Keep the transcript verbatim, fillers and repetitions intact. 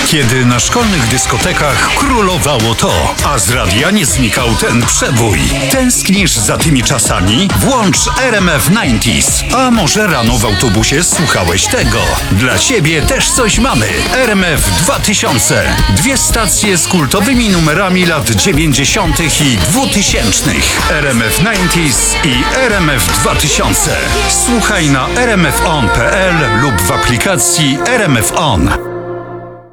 Kiedy na szkolnych dyskotekach królowało to, a z radia nie znikał ten przebój. Tęsknisz za tymi czasami? Włącz R M F dziewięćdziesiąt. A może rano w autobusie słuchałeś tego? Dla ciebie też coś mamy. R M F dwa tysiące. Dwie stacje z kultowymi numerami lat dziewięćdziesiątych i dwutysięcznych. R M F dziewięćdziesiąt i R M F dwa tysiące. Słuchaj na r m f on kropka p l lub w aplikacji R M F On.